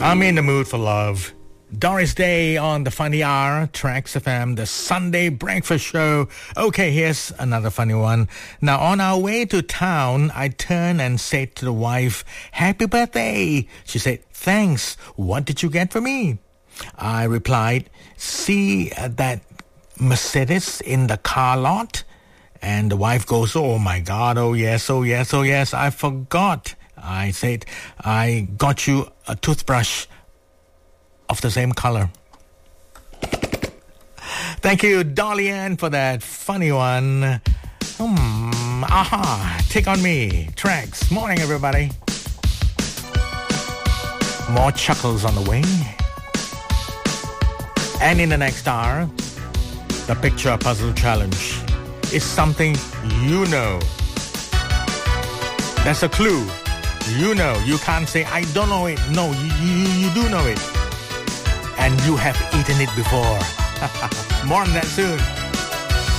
I'm in the mood for love. Doris Day on the Funny Hour, Tracks FM, the Sunday breakfast show. Okay, here's another funny one. Now, on our way to town, I turned and said to the wife, "Happy birthday." She said, "Thanks. What did you get for me?" I replied, "See that Mercedes in the car lot?" And the wife goes, "Oh my God, oh yes, I forgot." I said, "I got you a toothbrush of the same color." Thank you, Dolly Ann, for that funny one. Take on me. Tracks. Morning, everybody. More chuckles on the way. And in the next hour, the picture puzzle challenge is something you know. That's a clue. You know. You can't say, "I don't know it." No, you do know it. And you have eaten it before. More on that soon.